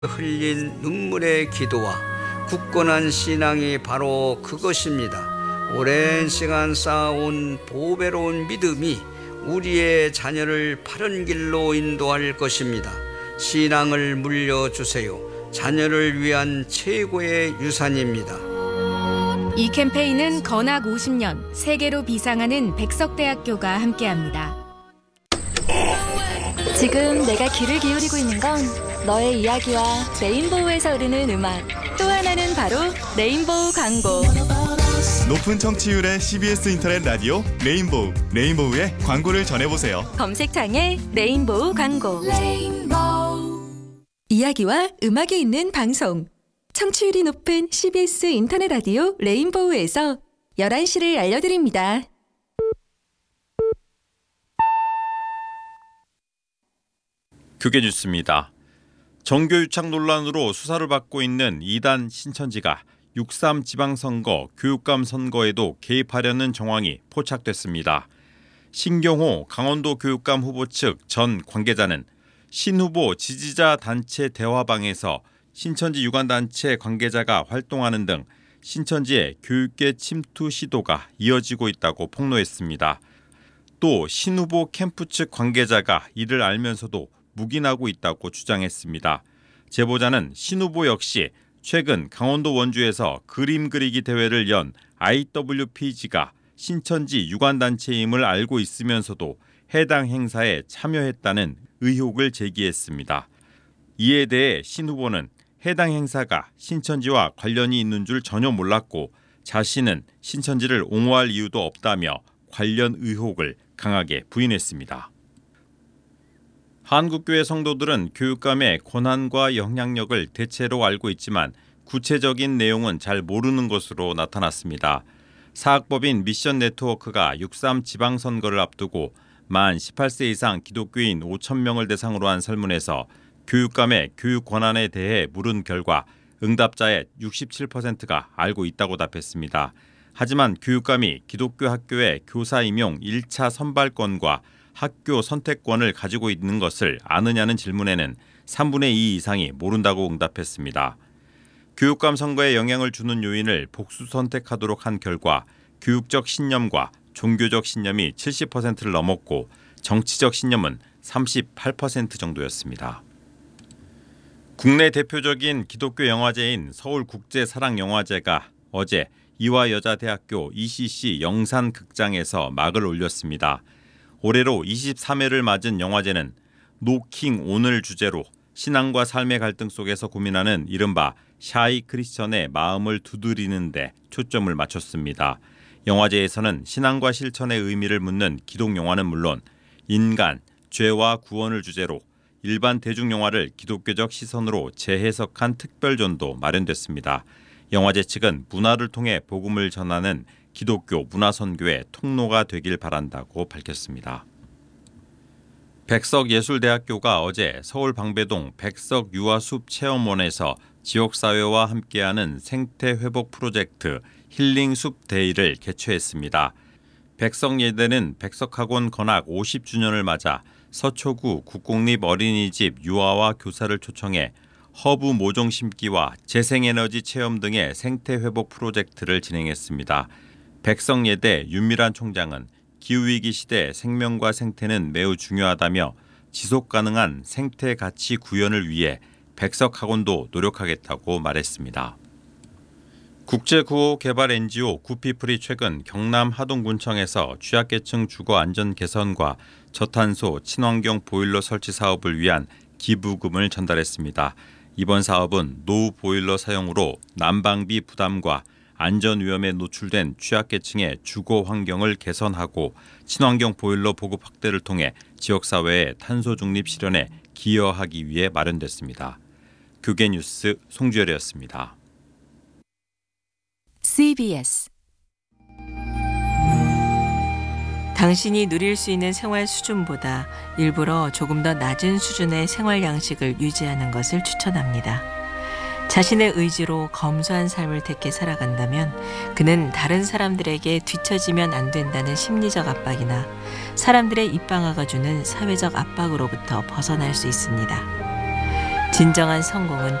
흘린 눈물의 기도와 굳건한 신앙이 바로 그것입니다. 오랜 시간 쌓아온 보배로운 믿음이 우리의 자녀를 바른 길로 인도할 것입니다. 신앙을 물려주세요. 자녀를 위한 최고의 유산입니다. 이 캠페인은 건학 50년 세계로 비상하는 백석대학교가 함께합니다. 지금 내가 귀를 기울이고 있는 건 너의 이야기와 레인보우에서 흐르는 음악, 또 하나는 바로 레인보우 광고. 높은 청취율의 CBS 인터넷 라디오 레인보우, 레인보우의 광고를 전해보세요. 검색창에 레인보우 광고. 이야기와 음악이 있는 방송. 청취율이 높은 CBS 인터넷 라디오 레인보우에서 11시를 알려드립니다. 그게 뉴스입니다. 정교유착 논란으로 수사를 받고 있는 2단 신천지가 6.3 지방선거 교육감 선거에도 개입하려는 정황이 포착됐습니다. 신경호 강원도 교육감 후보 측 전 관계자는 신 후보 지지자 단체 대화방에서 신천지 유관단체 관계자가 활동하는 등 신천지의 교육계 침투 시도가 이어지고 있다고 폭로했습니다. 또 신 후보 캠프 측 관계자가 이를 알면서도 묵인하고 있다고 주장했습니다. 제보자는 신 후보 역시 최근 강원도 원주에서 그림 그리기 대회를 연 IWPG가 신천지 유관단체임을 알고 있으면서도 해당 행사에 참여했다는 의혹을 제기했습니다. 이에 대해 신 후보는 해당 행사가 신천지와 관련이 있는 줄 전혀 몰랐고 자신은 신천지를 옹호할 이유도 없다며 관련 의혹을 강하게 부인했습니다. 한국교회 성도들은 교육감의 권한과 영향력을 대체로 알고 있지만 구체적인 내용은 잘 모르는 것으로 나타났습니다. 사학법인 미션 네트워크가 6.3 지방선거를 앞두고 만 18세 이상 기독교인 5,000명을 대상으로 한 설문에서 교육감의 교육 권한에 대해 물은 결과 응답자의 67%가 알고 있다고 답했습니다. 하지만 교육감이 기독교 학교의 교사 임용 1차 선발권과 학교 선택권을 가지고 있는 것을 아느냐는 질문에는 3분의 2 이상이 모른다고 응답했습니다. 교육감 선거에 영향을 주는 요인을 복수 선택하도록 한 결과 교육적 신념과 종교적 신념이 70%를 넘었고 정치적 신념은 38% 정도였습니다. 국내 대표적인 기독교 영화제인 서울국제사랑영화제가 어제 이화여자대학교 ECC 영산극장에서 막을 올렸습니다. 올해로 23회를 맞은 영화제는 노킹 온을 주제로 신앙과 삶의 갈등 속에서 고민하는 이른바 샤이 크리스천의 마음을 두드리는 데 초점을 맞췄습니다. 영화제에서는 신앙과 실천의 의미를 묻는 기독 영화는 물론 인간, 죄와 구원을 주제로 일반 대중영화를 기독교적 시선으로 재해석한 특별전도 마련됐습니다. 영화제 측은 문화를 통해 복음을 전하는 기독교 문화선교의 통로가 되길 바란다고 밝혔습니다. 백석예술대학교가 어제 서울 방배동 백석유아숲 체험원에서 지역사회와 함께하는 생태회복 프로젝트 힐링숲 데이를 개최했습니다. 백석예대는 백석학원 건학 50주년을 맞아 서초구 국공립 어린이집 유아와 교사를 초청해 허브 모종 심기와 재생에너지 체험 등의 생태회복 프로젝트를 진행했습니다. 백석예대 윤미란 총장은 기후위기 시대 생명과 생태는 매우 중요하다며 지속가능한 생태 가치 구현을 위해 백석학원도 노력하겠다고 말했습니다. 국제구호 개발 NGO 구피플이 최근 경남 하동군청에서 취약계층 주거 안전 개선과 저탄소 친환경 보일러 설치 사업을 위한 기부금을 전달했습니다. 이번 사업은 노후 보일러 사용으로 난방비 부담과 안전 위험에 노출된 취약계층의 주거 환경을 개선하고 친환경 보일러 보급 확대를 통해 지역사회의 탄소 중립 실현에 기여하기 위해 마련됐습니다. 교계 뉴스 송주열이었습니다. CBS 당신이 누릴 수 있는 생활 수준보다 일부러 조금 더 낮은 수준의 생활 양식을 유지하는 것을 추천합니다. 자신의 의지로 검소한 삶을 택해 살아간다면 그는 다른 사람들에게 뒤처지면 안 된다는 심리적 압박이나 사람들의 입방아가 주는 사회적 압박으로부터 벗어날 수 있습니다. 진정한 성공은